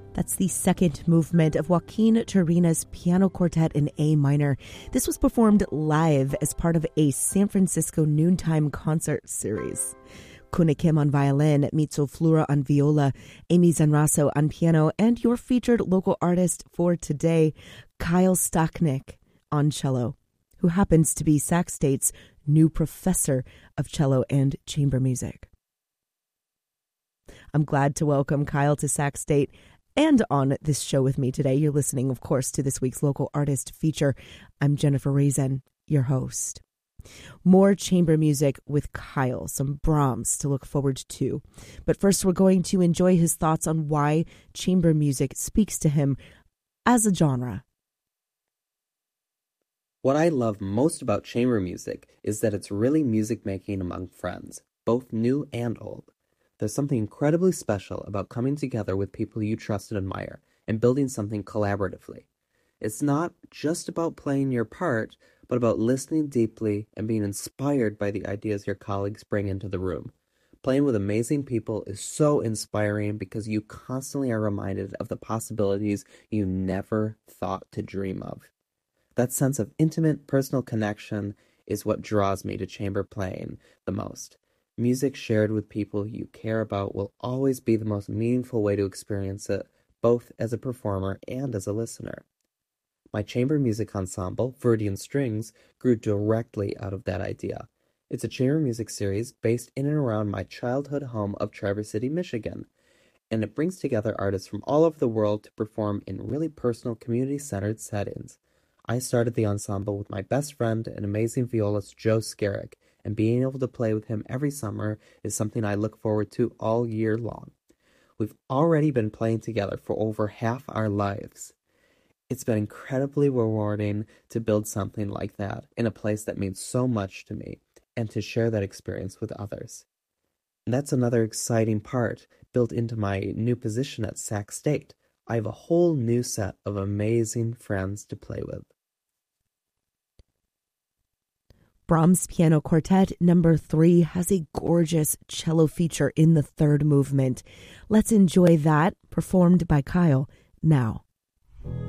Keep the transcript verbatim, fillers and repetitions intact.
That's the second movement of Joaquin Turina's Piano Quartet in A minor. This was performed live as part of a San Francisco noontime concert series. Kuna Kim on violin, Mitzo Flura on viola, Amy Zanraso on piano, and your featured local artist for today, Kyle Stachnik on cello, who happens to be Sac State's new professor of cello and chamber music. I'm glad to welcome Kyle to Sac State and on this show with me today. You're listening, of course, to this week's local artist feature. I'm Jennifer Reason, your host. More chamber music with Kyle, some Brahms to look forward to. But first, we're going to enjoy his thoughts on why chamber music speaks to him as a genre. What I love most about chamber music is that it's really music making among friends, both new and old. There's something incredibly special about coming together with people you trust and admire and building something collaboratively. It's not just about playing your part, but about listening deeply and being inspired by the ideas your colleagues bring into the room. Playing with amazing people is so inspiring because you constantly are reminded of the possibilities you never thought to dream of. That sense of intimate, personal connection is what draws me to chamber playing the most. Music shared with people you care about will always be the most meaningful way to experience it, both as a performer and as a listener. My chamber music ensemble, Verdian Strings, grew directly out of that idea. It's a chamber music series based in and around my childhood home of Traverse City, Michigan, and it brings together artists from all over the world to perform in really personal, community-centered settings. I started the ensemble with my best friend and amazing violist Joe Skerrick, and being able to play with him every summer is something I look forward to all year long. We've already been playing together for over half our lives. It's been incredibly rewarding to build something like that in a place that means so much to me, and to share that experience with others. And that's another exciting part built into my new position at Sac State. I have a whole new set of amazing friends to play with. Brahms Piano Quartet number three has a gorgeous cello feature in the third movement. Let's enjoy that, performed by Kyle now.